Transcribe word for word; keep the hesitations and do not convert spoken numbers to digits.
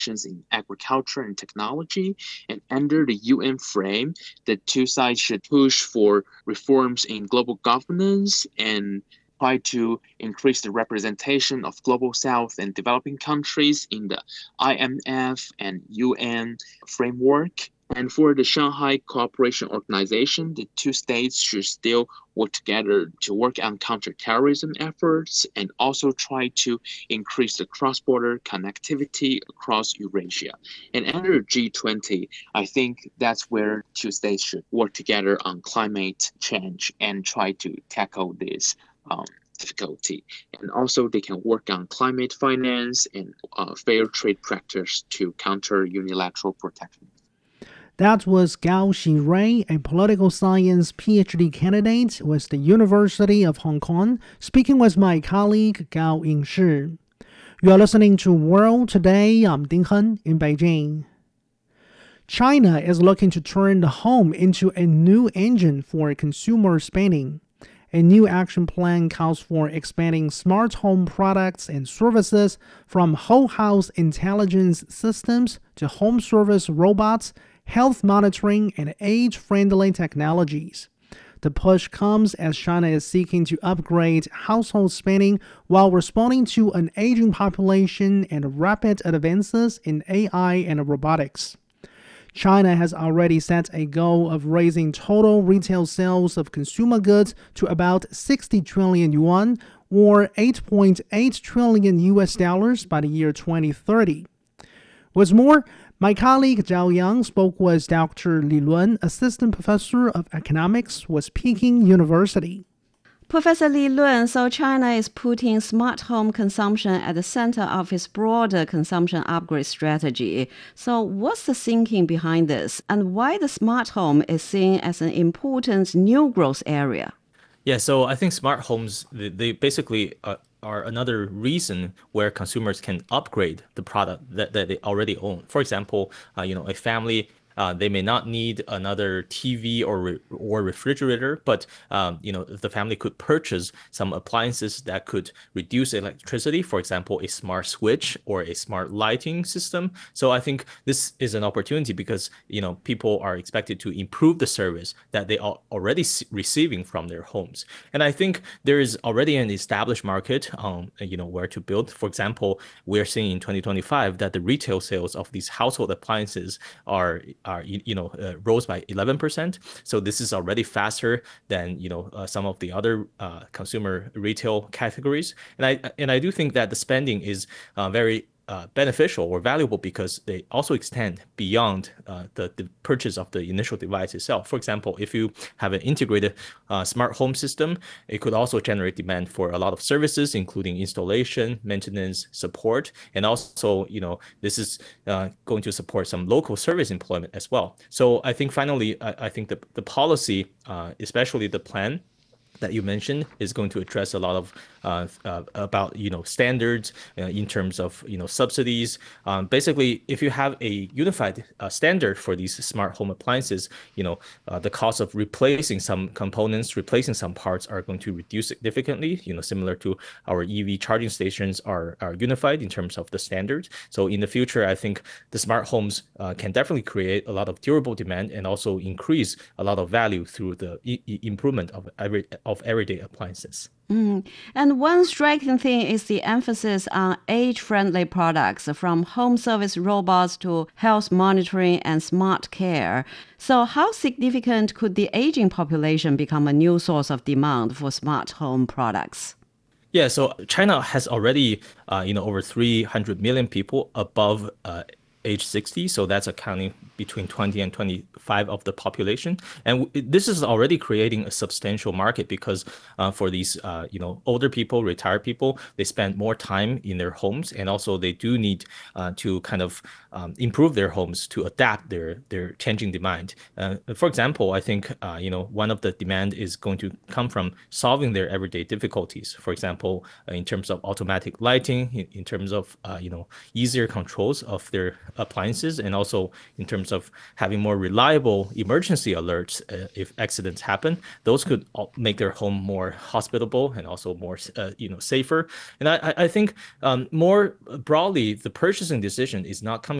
in agriculture and technology. And under the U N frame, the two sides should push for reforms in global governance and try to increase the representation of global south and developing countries in the I M F and U N framework. And for the Shanghai Cooperation Organization, the two states should still work together to work on counterterrorism efforts and also try to increase the cross-border connectivity across Eurasia. And under G twenty, I think that's where two states should work together on climate change and try to tackle this um, difficulty. And also they can work on climate finance and uh, fair trade practice to counter unilateral protection. That was Gao Xirui, a political science PhD candidate with the University of Hong Kong, speaking with my colleague Gao Yingshi. You are listening to World Today. I'm Ding Hen in Beijing. China is looking to turn the home into a new engine for consumer spending. A new action plan calls for expanding smart home products and services from whole house intelligence systems to home service robots, health monitoring, and age-friendly technologies. The push comes as China is seeking to upgrade household spending while responding to an aging population and rapid advances in A I and robotics. China has already set a goal of raising total retail sales of consumer goods to about sixty trillion yuan, or eight point eight trillion U S dollars by the year twenty thirty. What's more, my colleague Zhao Yang spoke with Doctor Li Lun, Assistant Professor of Economics with Peking University. Professor Li Lun, so China is putting smart home consumption at the center of its broader consumption upgrade strategy. So what's the thinking behind this, and why the smart home is seen as an important new growth area? Yeah, so I think smart homes, they, they basically uh, are another reason where consumers can upgrade the product that, that they already own. For example, uh, you know, a family, uh, they may not need another T V or re- or refrigerator, but um, you know, the family could purchase some appliances that could reduce electricity. For example, a smart switch or a smart lighting system. So I think this is an opportunity because you know people are expected to improve the service that they are already receiving from their homes. And I think there is already an established market on um, you know where to build. For example, we're seeing in twenty twenty-five that the retail sales of these household appliances are are you know uh, rose by eleven percent. So this is already faster than you know uh, some of the other uh, consumer retail categories. And I and I do think that the spending is uh, very Uh, beneficial or valuable because they also extend beyond uh, the, the purchase of the initial device itself. For example, if you have an integrated uh, smart home system, it could also generate demand for a lot of services, including installation, maintenance, support, and also, you know, this is uh, going to support some local service employment as well. So I think finally, I, I think the, the policy, uh, especially the plan that you mentioned, is going to address a lot of uh, uh, about you know standards uh, in terms of you know subsidies. Um, basically, if you have a unified uh, standard for these smart home appliances, you know uh, the cost of replacing some components, replacing some parts are going to reduce significantly. You know, similar to our E V charging stations are are unified in terms of the standards. So in the future, I think the smart homes uh, can definitely create a lot of durable demand and also increase a lot of value through the e- improvement of every of everyday appliances. Mm. And one striking thing is the emphasis on age-friendly products, from home service robots to health monitoring and smart care. So how significant could the aging population become a new source of demand for smart home products? Yeah, so China has already, uh, you know, over three hundred million people above uh, age sixty. So that's accounting between twenty and twenty-five of the population. And w- this is already creating a substantial market because uh, for these, uh, you know, older people, retired people, they spend more time in their homes. And also they do need uh, to kind of um, improve their homes to adapt their, their changing demand. Uh, for example, I think, uh, you know, one of the demand is going to come from solving their everyday difficulties. For example, uh, in terms of automatic lighting, in, in terms of, uh, you know, easier controls of their appliances, and also in terms terms of having more reliable emergency alerts uh, if accidents happen. Those could make their home more hospitable and also more uh, you know safer. And I I think um, more broadly, the purchasing decision is not coming